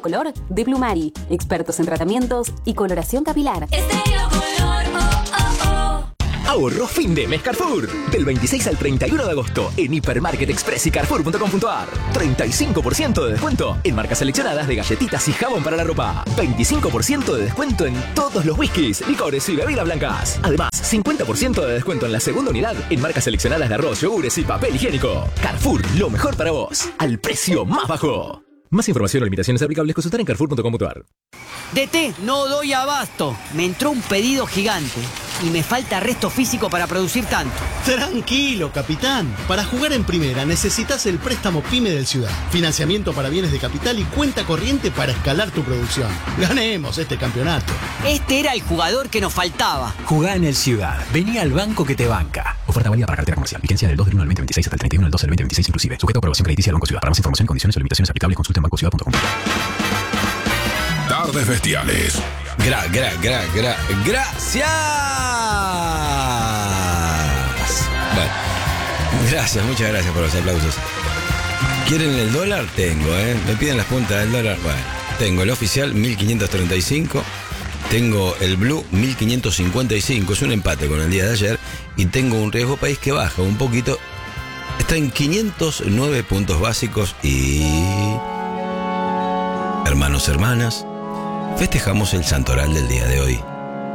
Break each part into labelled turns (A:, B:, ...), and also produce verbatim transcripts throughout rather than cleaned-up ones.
A: color de Plumari. Expertos en tratamientos y coloración capilar.
B: Estéreo Color, oh, oh, oh.
C: Ahorro fin de mes Carrefour. Del veintiséis al treinta y uno de agosto en Hipermarket Express y Carrefour punto com punto ar. treinta y cinco por ciento de descuento en marcas seleccionadas de galletitas y jabón para la ropa. veinticinco por ciento de descuento en todos los whiskies, licores y bebidas blancas. Además, cincuenta por ciento de descuento en la segunda unidad en marcas seleccionadas de arroz, yogures y papel higiénico. Carrefour, lo mejor para vos. Al precio más bajo. Más información o limitaciones aplicables consultar en Carrefour punto com punto ar.
D: D T, no doy abasto. Me entró un pedido gigante y me falta resto físico para producir tanto.
E: Tranquilo, capitán. Para jugar en primera necesitas el préstamo PYME del Ciudad. Financiamiento para bienes de capital y cuenta corriente para escalar tu producción. Ganemos este campeonato.
D: Este era el jugador que nos faltaba.
F: Jugá en el Ciudad. Vení al banco que te banca. Oferta válida para cartera comercial. Vigencia del dos del uno al veinte veintiséis hasta el treinta y uno del dos del veinte veintiséis inclusive. Sujeto a aprobación crediticia del Banco Ciudad. Para más información, condiciones o limitaciones aplicables consulta en banco ciudad punto com.
G: Tardes Bestiales.
H: Gra, gra, gra, gra, gracias. Bueno, gracias, muchas gracias por los aplausos. ¿Quieren el dólar? Tengo, ¿eh? Me piden las puntas del dólar. Bueno, tengo el oficial mil quinientos treinta y cinco. Tengo el blue mil quinientos cincuenta y cinco. Es un empate con el día de ayer. Y tengo un riesgo país que baja un poquito. Está en quinientos nueve puntos básicos y... Hermanos, hermanas, festejamos el santoral del día de hoy.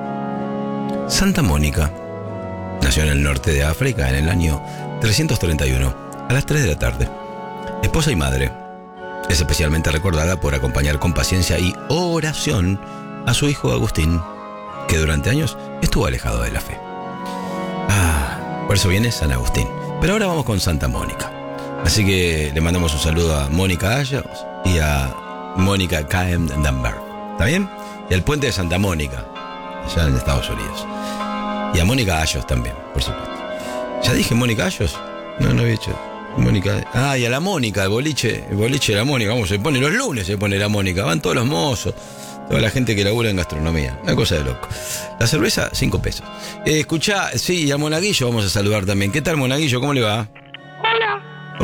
H: Santa Mónica nació en el norte de África en el año trescientos treinta y uno, a las tres de la tarde. Esposa y madre, es especialmente recordada por acompañar con paciencia y oración a su hijo Agustín, que durante años estuvo alejado de la fe. Ah, por eso viene San Agustín. Pero ahora vamos con Santa Mónica. Así que le mandamos un saludo a Mónica Ayos y a Mónica K M Dunbar. ¿Está bien? Y al puente de Santa Mónica, allá en Estados Unidos. Y a Mónica Ayos también, por supuesto. ¿Ya dije Mónica Ayos? No, no había dicho. Mónica. Ah, y a la Mónica, el boliche, el boliche de la Mónica. Vamos, se pone los lunes, se pone la Mónica. Van todos los mozos, toda la gente que labura en gastronomía. Una cosa de loco. La cerveza, cinco pesos. Eh, escuchá, sí, y a Monaguillo vamos a saludar también. ¿Qué tal, Monaguillo? ¿Cómo le va?
I: Hola.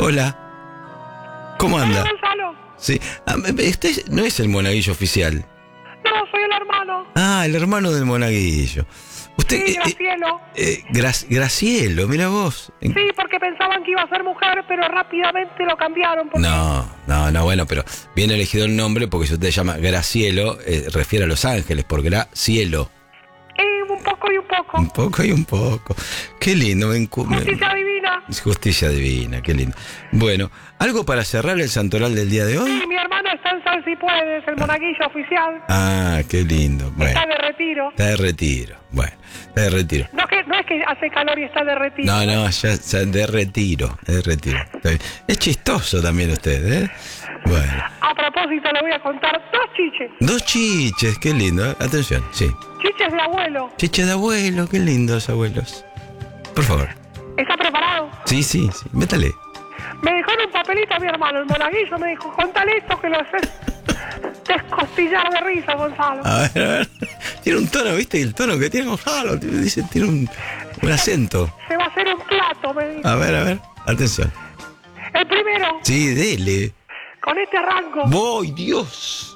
H: Hola. ¿Cómo anda?
I: Gonzalo.
H: Sí. Ah, este no es el Monaguillo oficial.
I: No, soy el hermano.
H: Ah, el hermano del Monaguillo. Usted,
I: sí, Gracielo.
H: Eh, eh, Gra Gracielo, mira vos.
I: Sí, porque pensaban que iba a ser mujer, pero rápidamente lo cambiaron. Porque...
H: No, no, no, bueno, pero bien elegido el nombre porque si usted se llama Gracielo, eh, refiere a Los Ángeles, por Gracielo.
I: Eh, un poco y un poco.
H: Un poco y un poco. Qué lindo. Me
I: Justicia divina.
H: Justicia divina, qué lindo. Bueno, ¿algo para cerrar el santoral del día de hoy?
I: Sí, mi hermano está en San Si Puedes, el Monaguillo oficial.
H: Ah, qué lindo. Bueno,
I: está de retiro.
H: Está de retiro, bueno, está de retiro.
I: No, que, no es que hace calor y está de retiro.
H: No, no, ya, ya de retiro, de retiro. Es chistoso también usted, ¿eh? Bueno.
I: A propósito, le voy a contar dos chiches.
H: Dos chiches, qué lindo, ¿eh? Atención, sí.
I: Chiches de abuelo.
H: Chiches de abuelo, qué lindos abuelos. Por favor.
I: ¿Está preparado?
H: Sí, sí, sí, métale.
I: Me dejó en un papelito a mi hermano, el Monaguillo, me dijo, contale esto que lo haces descostillar de risa, Gonzalo.
H: A ver, a ver. Tiene un tono, ¿viste? El tono que tiene Gonzalo, dice, tiene un, un acento.
I: Se va a hacer un plato, me dijo.
H: A ver, a ver, atención.
I: El primero.
H: Sí, dele.
I: Con este arranco.
H: ¡Voy, Dios!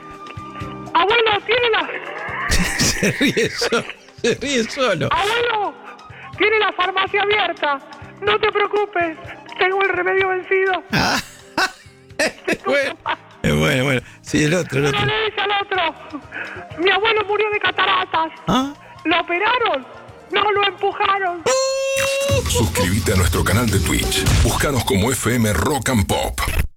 I: Abuelo, tiene la...
H: Se ríe solo, se ríe solo.
I: Abuelo, tiene la farmacia abierta. No te preocupes, tengo el remedio vencido.
H: Ah, es bueno, es bueno, bueno. Sí, el otro, el otro.
I: Pero le dice al otro, mi abuelo murió de cataratas.
H: ¿Ah?
I: ¿Lo operaron? No, lo empujaron.
G: Suscríbete a nuestro canal de Twitch. Búscanos como F M Rock and Pop.